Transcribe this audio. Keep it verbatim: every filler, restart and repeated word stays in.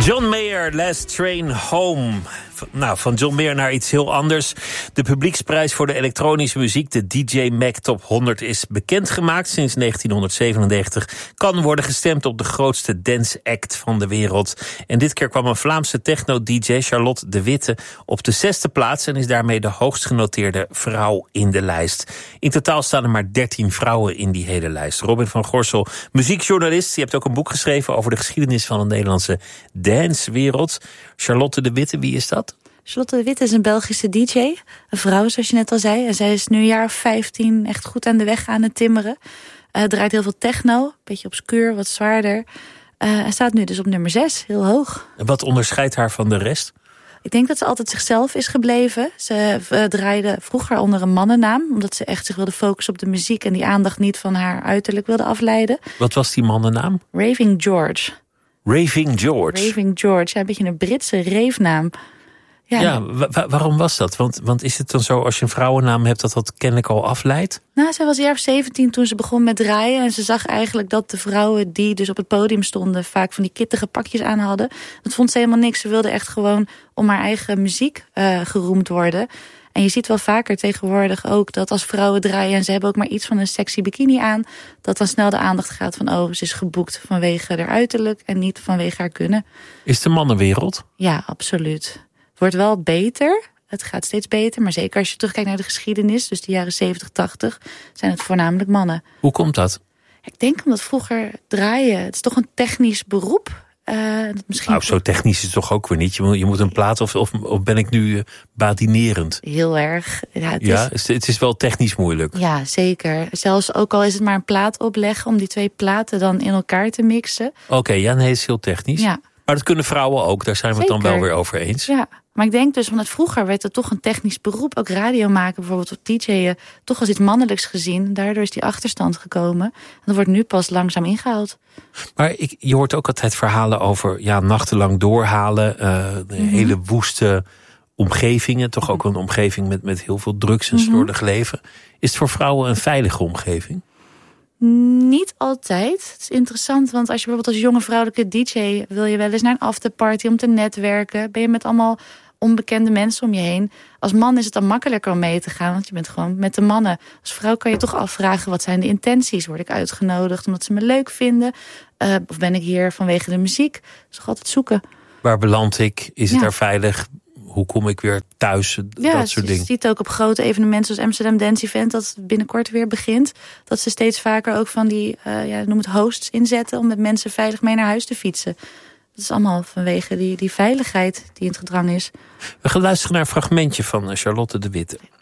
John Mayer, Last Train Home. Nou, van John Mayer naar iets heel anders. De publieksprijs voor de elektronische muziek, de D J Mag Top honderd, is bekendgemaakt. Sinds negentienhonderdzevenennegentig kan worden gestemd op de grootste dance act van de wereld. En dit keer kwam een Vlaamse techno-D J, Charlotte de Witte, op de zesde plaats en is daarmee de hoogst genoteerde vrouw in de lijst. In totaal staan er maar dertien vrouwen in die hele lijst. Robin van Gorsel, muziekjournalist. Je hebt ook een boek geschreven over de geschiedenis van de Nederlandse dancewereld. Charlotte de Witte, wie is dat? Charlotte de Witte is een Belgische D J. Een vrouw, zoals je net al zei. En zij is nu een jaar of vijftien echt goed aan de weg aan het timmeren. Uh, draait heel veel techno. Een beetje obscuur, wat zwaarder. Uh, en staat nu dus op nummer zes, heel hoog. En wat onderscheidt haar van de rest? Ik denk dat ze altijd zichzelf is gebleven. Ze uh, draaide vroeger onder een mannennaam. Omdat ze echt zich wilde focussen op de muziek. En die aandacht niet van haar uiterlijk wilde afleiden. Wat was die mannennaam? Raving George. Raving George? Raving George, ja, een beetje een Britse reefnaam. Ja, ja wa- waarom was dat? Want, want is het dan zo, als je een vrouwennaam hebt, dat dat kennelijk al afleidt? Nou, zij was een jaar of zeventien toen ze begon met draaien. En ze zag eigenlijk dat de vrouwen die dus op het podium stonden vaak van die kittige pakjes aan hadden. Dat vond ze helemaal niks. Ze wilde echt gewoon om haar eigen muziek uh, geroemd worden. En je ziet wel vaker tegenwoordig ook dat als vrouwen draaien en ze hebben ook maar iets van een sexy bikini aan, dat dan snel de aandacht gaat van, oh, ze is geboekt vanwege haar uiterlijk en niet vanwege haar kunnen. Is het een mannenwereld? Ja, absoluut. Het wordt wel beter. Het gaat steeds beter. Maar zeker als je terugkijkt naar de geschiedenis, dus de jaren zeventig, tachtig, zijn het voornamelijk mannen. Hoe komt dat? Ik denk omdat vroeger draaien, het is toch een technisch beroep. Uh, dat misschien nou, zo technisch is het toch ook weer niet? Je moet, je moet een plaat, of, of, of ben ik nu uh, badinerend? Heel erg. Ja, het, ja is, het is wel technisch moeilijk. Ja, zeker. Zelfs ook al is het maar een plaat opleggen, om die twee platen dan in elkaar te mixen. Oké, okay, ja, nee, het is heel technisch. Ja. Maar dat kunnen vrouwen ook, daar zijn we Zeker. het dan wel weer over eens. Ja, maar ik denk dus, want vroeger werd het toch een technisch beroep. Ook radio maken, bijvoorbeeld op D J'en, toch als iets mannelijks gezien. Daardoor is die achterstand gekomen. En dat wordt nu pas langzaam ingehaald. Maar ik, je hoort ook altijd verhalen over ja, nachtenlang doorhalen. Uh, mm-hmm. Hele woeste omgevingen. Toch ook een omgeving met, met heel veel drugs en slordig mm-hmm. leven. Is het voor vrouwen een veilige omgeving? Niet altijd. Het is interessant, want als je bijvoorbeeld als jonge vrouwelijke D J wil je wel eens naar een afterparty om te netwerken. Ben je met allemaal onbekende mensen om je heen. Als man is het dan makkelijker om mee te gaan, want je bent gewoon met de mannen. Als vrouw kan je toch afvragen, wat zijn de intenties? Word ik uitgenodigd omdat ze me leuk vinden? Uh, of ben ik hier vanwege de muziek? Dat is toch altijd zoeken. Waar beland ik? Is het ja. daar veilig? Hoe kom ik weer thuis? Ja, dat soort dingen. Je ziet ook op grote evenementen zoals Amsterdam Dance Event, dat het binnenkort weer begint. Dat ze steeds vaker ook van die, uh, ja, noem het hosts inzetten om met mensen veilig mee naar huis te fietsen. Dat is allemaal vanwege die, die veiligheid die in het gedrang is. We gaan luisteren naar een fragmentje van Charlotte de Witte.